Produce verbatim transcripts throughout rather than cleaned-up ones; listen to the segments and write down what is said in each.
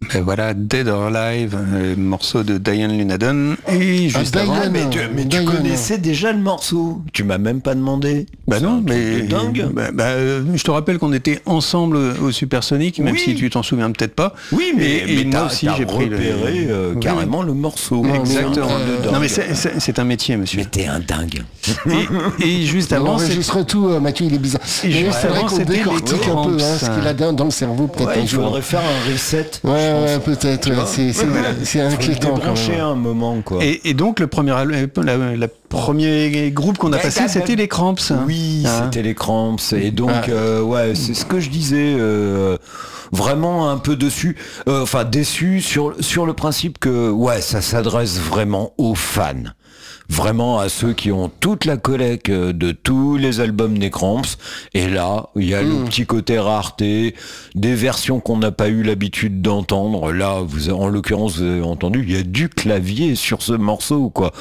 Ben voilà, Dead or Alive, euh, morceau de Diane Lunadon. Et juste ah, avant, Diane, mais tu, mais tu connaissais déjà le morceau. Tu m'as même pas demandé. Bah C'est non, un truc mais de dingue. bah, bah, euh, je te rappelle qu'on était ensemble au Supersonic, même Oui. si tu t'en souviens peut-être pas. Oui, mais, et, et mais moi t'as, aussi t'as j'ai pris repéré le... euh, oui. carrément le morceau. Non, Exactement. mais, euh, non mais c'est, c'est, c'est un métier, monsieur. Mais t'es un dingue. Et, et juste On avant, c'est... enregistre tout, euh, Mathieu, il est bizarre. Et Mais juste c'est vrai avant, qu'on c'était décortique les un peu hein, Cramps. ce qu'il a dans, dans le cerveau, peut-être Ouais, un il jour. faudrait faire un reset. Ouais, ouais, peut-être. Ouais, c'est, c'est, c'est inquiétant quand Brancher même. un moment, quoi. Et, et donc le premier, al- la, la premier groupe qu'on a passé, c'était les Cramps. Oui, Hein. c'était les Cramps. Et donc, Ah. euh, ouais, c'est ce que je disais. euh, vraiment un peu dessus, euh, enfin déçu sur sur le principe que ouais, ça s'adresse vraiment aux fans. Vraiment à ceux qui ont toute la collecte de tous les albums des Cramps. Et là, il y a Mmh. le petit côté rareté, des versions qu'on n'a pas eu l'habitude d'entendre. Là, vous, en l'occurrence, vous avez entendu, il y a du clavier sur ce morceau, quoi.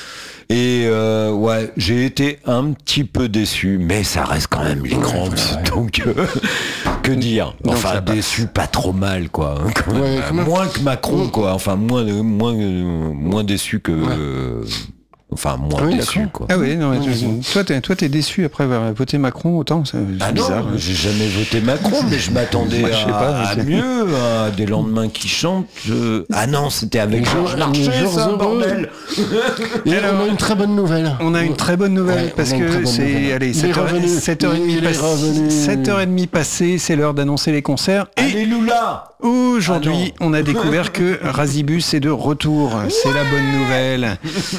Et euh, ouais, j'ai été un petit peu déçu, mais ça reste quand même les Cramps. Donc, euh, que dire Donc, enfin, ça passe. déçu, pas trop mal, quoi. Quand même. Ouais, quand même. Moins que Macron, quoi. Enfin, moins, moins, moins déçu que... Ouais. euh, Enfin, moins Oui, déçu, d'accord. quoi. Ah oui, non, mais Oui, tu- oui. toi, t'es, toi, t'es déçu après avoir voté Macron autant, c'est Ah non, bizarre. j'ai jamais voté Macron, mais je m'attendais Moi, je sais à, pas, à c'est- mieux, à des lendemains qui chantent. je- Ah non, c'était avec Les Georges jours- Larcher, les jours ça, heureux. bordel. Et on a une très bonne nouvelle. On a une très bonne nouvelle Ouais, parce on a une très que bonne c'est nouvelle. allez, Il est sept heures revenu. sept heures trente Il est passées, revenu. sept heures trente passées, c'est l'heure d'annoncer les concerts. Et Alléluia. aujourd'hui, on a découvert que Razibus est de retour. C'est la bonne nouvelle.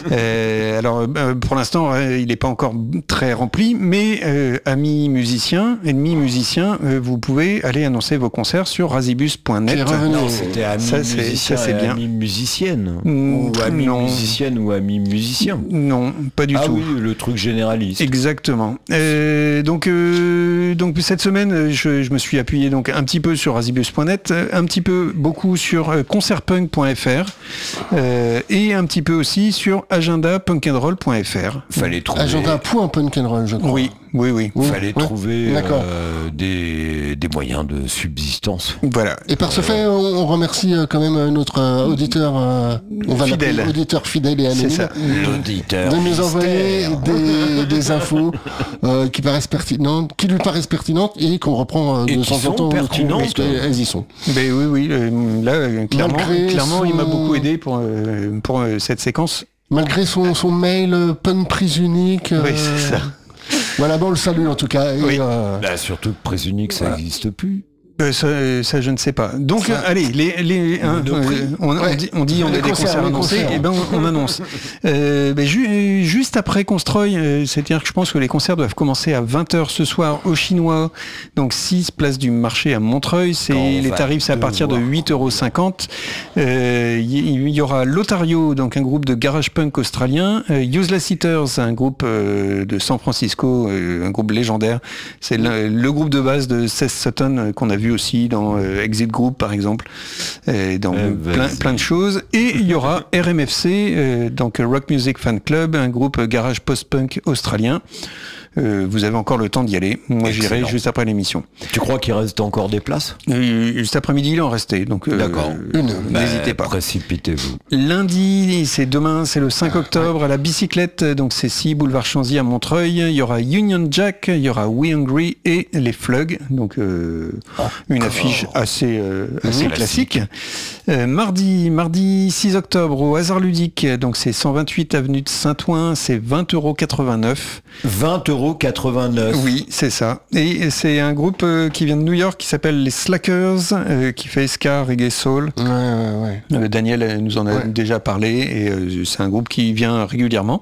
Euh, alors, euh, pour l'instant, euh, il n'est pas encore très rempli, mais euh, amis musiciens, ennemis musiciens, euh, vous pouvez aller annoncer vos concerts sur razibus point net. Il est revenu. Non, c'était ami Ça, c'est- musicien ça, c'est et bien. ami musicienne. Mm, Ou ami non. musicienne ou ami musicien. Non, pas du Ah tout. oui, le truc généraliste. Exactement. Euh, donc, euh, donc cette semaine, je, je me suis appuyé donc un petit peu sur razibus point net, euh, un petit peu beaucoup sur euh, concertpunk point f r euh, et un petit peu aussi sur agenda punk and roll point f r. Fallait trouver, Agenda point punk and roll, je crois. Oui, oui, oui. Oui, fallait oui. trouver D'accord. euh, des, des moyens de subsistance. Voilà. Et par ce fait, on, on remercie euh, quand même euh, notre euh, auditeur, euh, on va Fidèle. l'appeler auditeur fidèle et C'est anonyme, ça. L'auditeur de nous envoyer mystère. des, des infos euh, qui paraissent pertinentes, qui lui paraissent pertinentes et qu'on reprend euh, Et de qui temps en sont temps. pertinentes. Parce qu'elles y sont. Ben oui, oui. euh, là, euh, clairement, Malgré clairement, il m'a son- beaucoup aidé pour euh, pour euh, cette séquence. Malgré son, son mail euh, pun prise unique. euh, Oui, c'est ça. Voilà, bon, on le salue en tout cas. Et, Oui. euh, Bah, surtout que Présunique, ça n'existe plus. Euh, ça, euh, ça, je ne sais pas. Donc, Ça- euh, allez, les, les, hein, Monoprix. euh, on, on Ouais. dit, on, dit, on Les a des concerts, concerts les annoncés, concerts. et ben on, on annonce. Euh, ben, ju- juste après Constroy, euh, c'est-à-dire que je pense que les concerts doivent commencer à vingt heures ce soir au Chinois, donc six place du marché à Montreuil. C'est, Quand on les va tarifs, c'est à partir de devoir. huit euros cinquante. Euh, Il y, y aura Lotario, donc un groupe de garage punk australien, euh, Useless Eaters, un groupe euh, de San Francisco, euh, un groupe légendaire. C'est le, le groupe de base de Seth Sutton euh, qu'on a vu aussi dans euh, Exit Group par exemple, et dans Eh, plein, vas-y. plein de choses. Et il y aura R M F C, euh, donc Rock Music Fan Club, un groupe garage post-punk australien. Euh, vous avez encore le temps d'y aller. Moi, j'irai Excellent. juste après l'émission. Tu crois qu'il reste encore des places? Euh, cet après-midi, il en restait, donc euh, D'accord. euh, Une. n'hésitez Bah, pas. Précipitez-vous. Lundi, c'est demain, c'est le cinq octobre à la bicyclette, donc c'est six boulevard Chanzy à Montreuil. Il y aura Union Jack, il y aura We Hungry et les Flugs, donc euh, une affiche assez, euh, assez classique. Euh, mardi, mardi six octobre au Hasard Ludique, donc c'est cent vingt-huit avenue de Saint-Ouen, c'est vingt euros quatre-vingt-neuf. vingt euros quatre-vingt-neuf. Oui, c'est ça. Et c'est un groupe euh, qui vient de New York qui s'appelle les Slackers, euh, qui fait ska, reggae, soul. Ouais, ouais, ouais. Euh, Daniel euh, nous en a Ouais. déjà parlé et euh, c'est un groupe qui vient régulièrement.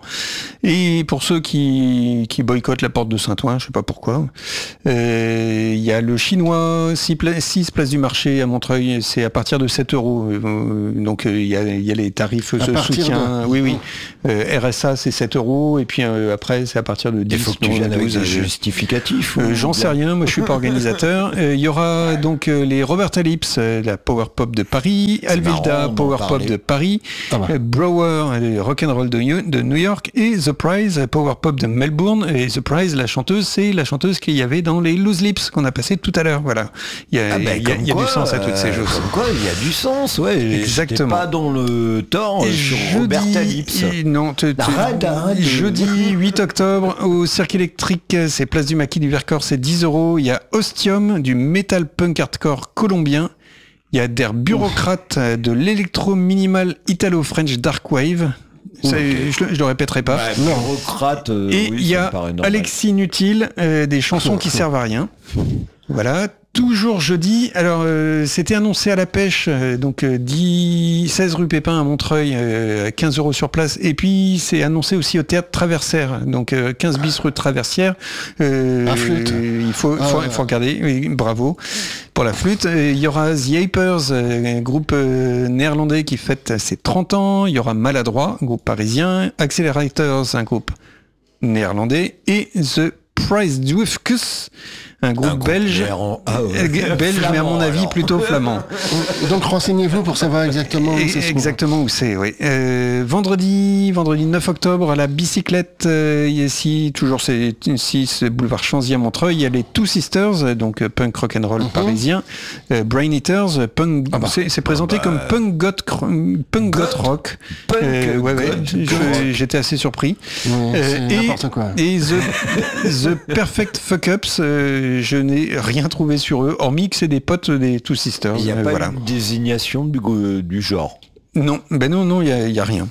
Et pour ceux qui, qui boycottent la porte de Saint-Ouen, je sais pas pourquoi, euh, il y a le chinois six place du marché à Montreuil, c'est à partir de sept euros. Euh, donc euh, il y, a, il y a les tarifs À de partir soutien. de- Oui, oui. Euh, R S A c'est sept euros et puis euh, après c'est à partir de dix. Il faut que tu Ils viennent avec douze, des euh, justificatifs. euh, ou J'en sais rien, moi je suis pas organisateur. Euh, Il y aura donc euh, les Roberta Lips, euh, la Power Pop de Paris, Alvilda, marrant, on en Power Pop parlait. de Paris, Ah bah. euh, Brower, le Rock'n'Roll de, New- de New York, et The Prize, euh, Power Pop de Melbourne. Et The Prize, la chanteuse, c'est la chanteuse qu'il y avait dans les Loose Lips qu'on a passé tout à l'heure. Voilà. Il y a, Ah ben, il y a- comme il y a quoi, du sens à toutes ces euh, choses. Comme quoi, il y a du sens, ouais. Exactement. J'étais pas dans le tort Et sur Roberta Lips. et non, te- te- Arrête, arrête de- jeudi huit octobre au Cirque électrique, c'est place du Maquis du Vercors, c'est dix euros. Il y a Ostium, du metal punk hardcore colombien. Il y a Der Bureaucrate, de l'électro minimal italo-french dark wave. Ça, je, le- je le répéterai pas. Ouais, bureaucrate, euh, Et oui, il y ça me a paraît normal. Alexis Inutile, euh, des chansons qui servent à rien. Voilà, toujours jeudi. Alors, euh, c'était annoncé à la pêche, euh, donc euh, dix, seize rue Pépin à Montreuil, euh, à quinze euros sur place. Et puis, c'est annoncé aussi au théâtre Traversière, donc euh, quinze bis rue Traversière. Euh, La flûte. Il faut, Ah, faut, ouais. faut regarder. Oui, bravo pour la flûte. Euh, Il y aura The Apers, euh, un groupe euh, néerlandais qui fête ses trente ans. Il y aura Maladroit, un groupe parisien. Accelerators, un groupe néerlandais. Et The Price Dwifkus, un groupe, Un groupe belge, néerland- ah ouais. euh, belge mais à mon Flamand, avis alors. plutôt flamand. Donc renseignez-vous pour savoir exactement où Et- ça se trouve. exactement où c'est, oui. Euh, vendredi, vendredi neuf octobre, à la bicyclette, euh, ici, toujours c'est six boulevard Chanzy à Montreuil, il y a les Two Sisters, euh, donc euh, punk rock'n'roll parisien, euh, Brain Eaters, euh, punk, Ah bah. c'est, c'est présenté Ah bah. comme punk goth, cr- punk goth rock. Punk Euh, ouais, ouais, goth je- rock. j'étais assez surpris. Ouais, Euh, c'est et, n'importe quoi. et the, the Perfect Fuck Ups, euh, je n'ai rien trouvé sur eux, hormis que c'est des potes des Two Sisters. Il n'y a euh, pas voilà. une désignation du, go- du genre. Non, ben non, non, il y a, il y a rien.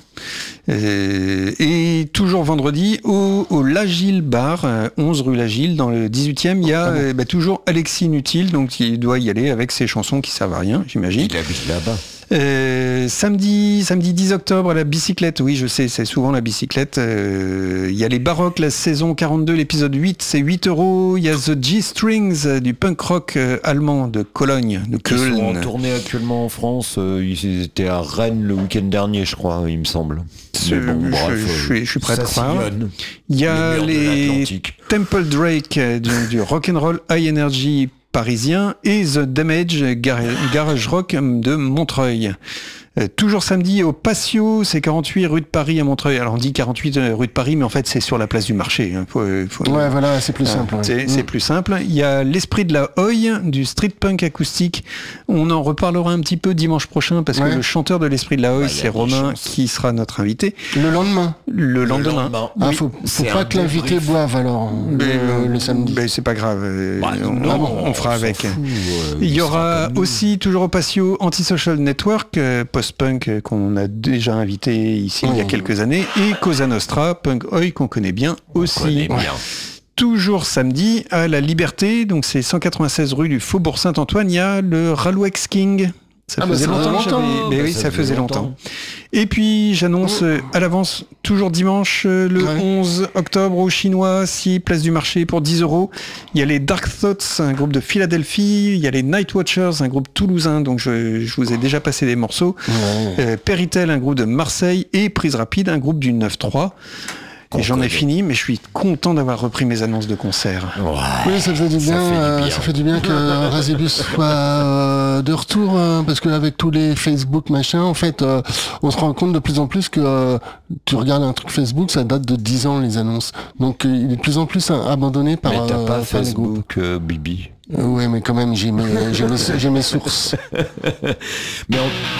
Euh, et toujours vendredi, au, au L'Agile Bar, euh, onze rue L'Agile, dans le dix-huitième, il y a Ah bon. euh, ben, toujours Alexis Inutile, donc il doit y aller avec ses chansons qui servent à rien, j'imagine. Il habite là-bas. Euh, samedi, samedi dix octobre, à la bicyclette, oui, je sais, c'est souvent la bicyclette. Euh, Il y a les Baroques, la saison quarante-deux, l'épisode huit, c'est huit euros. Il y a The G-Strings, euh, du punk rock euh, allemand de Cologne, de Ils sont en Köln. tournée actuellement en France. euh, Ils étaient à Rennes le week-end dernier, je crois, il me semble. Je- Mais bon, je- bref, je euh, suis- je suis prêt à ça croire. sillonne. Il y a Les murs de les l'Atlantique. Temple Drake euh, du, du rock'n'roll high energy parisien et The Damage gar- garage rock de Montreuil. Euh, toujours samedi au Patio, c'est quarante-huit rue de Paris à Montreuil. Alors on dit quarante-huit rue de Paris, mais en fait c'est sur la place du marché. Hein. Faut- faut- Ouais, voilà, c'est plus Ah, simple. ouais. C'est, Mm. c'est plus simple. Il y a l'esprit de la Hoy, du street punk acoustique. On en reparlera un petit peu dimanche prochain parce Ouais. que le chanteur de l'esprit de la Hoy, Ouais, il y a c'est des Romain chances. qui sera notre invité Le lendemain. le lendemain. Ah, Oui. faut, faut C'est pas un que l'invité débrief. boive alors Mais, le, le samedi. ben, c'est pas grave. euh, Bah, on, non, on- on fera s'en avec. fout, euh, Il y sera aura comme nous. aussi, toujours au Patio, Antisocial Network, euh, post-punk euh, qu'on a déjà invité ici il y a Oh. quelques années, et Cosa Nostra, punk oi qu'on connaît bien aussi. connaît bien. Toujours samedi, à la Liberté, donc c'est cent quatre-vingt-seize rue du Faubourg Saint-Antoine, il y a le Raloex King. Ça Ah bah, faisait ça longtemps, faisait que j'avais- longtemps. mais Bah, oui, ça ça faisait faisait longtemps. longtemps. Et puis j'annonce euh, à l'avance, toujours dimanche, euh, le Ouais. onze octobre au Chinois, si place du marché pour dix euros. Il y a les Dark Thoughts, un groupe de Philadelphie. Il y a les Night Watchers, un groupe toulousain, donc je, je vous ai déjà passé des morceaux. Ouais. Euh, Peritel, un groupe de Marseille. Et Prise Rapide, un groupe du neuf trois. Et Qu'on j'en ai connaît. fini, mais je suis content d'avoir repris mes annonces de concert. Ouais. Oui, ça fait du bien. Ça fait du euh, bien. ça fait du bien que Razibus soit euh, de retour, hein, parce qu'avec tous les Facebook machin, en fait, euh, on se rend compte de plus en plus que euh, tu regardes un truc Facebook, ça date de dix ans les annonces. Donc euh, il est de plus en plus hein, abandonné par, Mais t'as euh, pas par les groupes. Facebook, euh, Bibi. Euh, ouais, mais quand même, j'ai mes, j'ai mes, j'ai mes sources. Mais en-